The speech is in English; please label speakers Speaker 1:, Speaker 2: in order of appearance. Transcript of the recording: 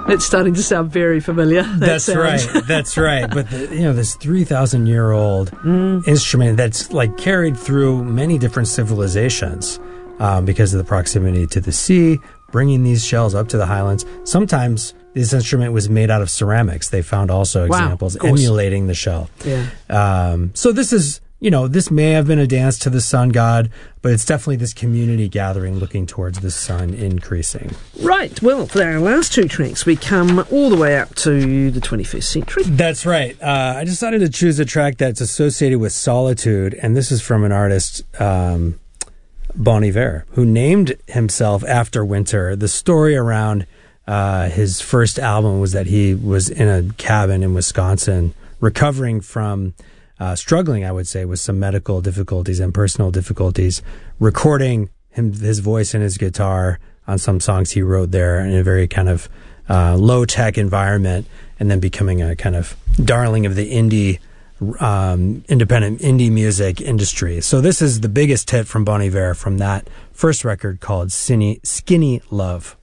Speaker 1: It's starting to sound very familiar.
Speaker 2: That's right. But this 3,000-year-old instrument that's like carried through many different civilizations because of the proximity to the sea, bringing these shells up to the highlands. Sometimes this instrument was made out of ceramics. They found also examples emulating the shell.
Speaker 1: Yeah.
Speaker 2: So this is, this may have been a dance to the sun god, but it's definitely this community gathering looking towards the sun increasing.
Speaker 1: Right. Well, for our last two tracks, we come all the way up to the 21st century.
Speaker 2: That's right. I decided to choose a track that's associated with solitude, and this is from an artist, Bon Iver, who named himself after winter. The story around his first album was that he was in a cabin in Wisconsin recovering from struggling, I would say, with some medical difficulties and personal difficulties, recording his voice and his guitar on some songs he wrote there in a very kind of low-tech environment, and then becoming a kind of darling of the independent indie music industry. So this is the biggest hit from Bon Iver from that first record called Skinny Love.